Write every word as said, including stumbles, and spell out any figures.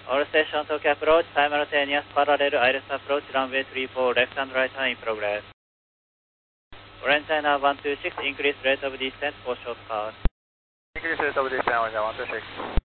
All station Tokyo approach, simultaneous parallel iris approach, runway three four, left and right turn in progress. Orange China one two six, increase rate of descent for short cars. Increase rate of descent, one two six.